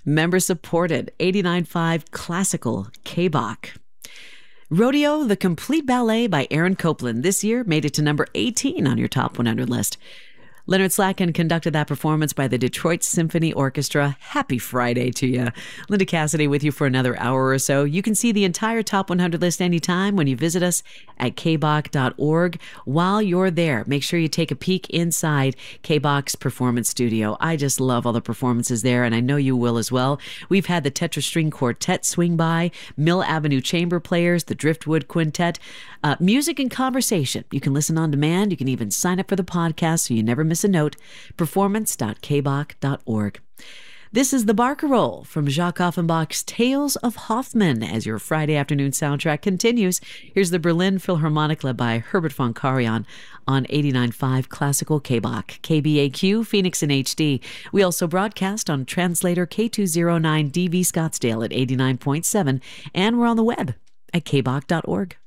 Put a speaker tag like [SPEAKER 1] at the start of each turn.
[SPEAKER 1] Member supported 89.5 Classical K-Bach. Rodeo, the Complete Ballet by Aaron Copland this year made it to number 18 on your top 100 list. Leonard Slatkin conducted that performance by the Detroit Symphony Orchestra. Happy Friday to you. Linda Cassidy with you for another hour or so. You can see the entire top 100 list anytime when you visit us at kbach.org. While you're there, make sure you take a peek inside K-Bach's performance studio. I just love all the performances there, and I know you will as well. We've had the Tetra String Quartet swing by, Mill Avenue Chamber Players, the Driftwood Quintet, music and conversation. You can listen on demand. You can even sign up for the podcast so you never miss a note. Performance.kbach.org. This is the Barcarolle from Jacques Offenbach's Tales of Hoffmann as your Friday afternoon soundtrack continues. Here's the Berlin Philharmonic led by Herbert von Karajan on 89.5 Classical K-Bach, KBAQ, Phoenix in HD. We also broadcast on translator K209 DV Scottsdale at 89.7, and we're on the web at kbach.org.